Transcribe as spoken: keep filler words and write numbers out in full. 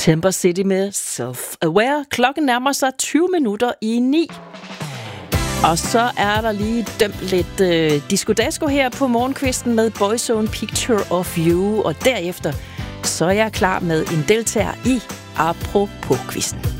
Timber City med Self-Aware. Klokken nærmer sig tyve minutter i ni. Og så er der lige dømt lidt øh, disco-dasko her på morgenkvisten med Boyzone Picture of You. Og derefter så er jeg klar med en deltager i Apropos-quizzen.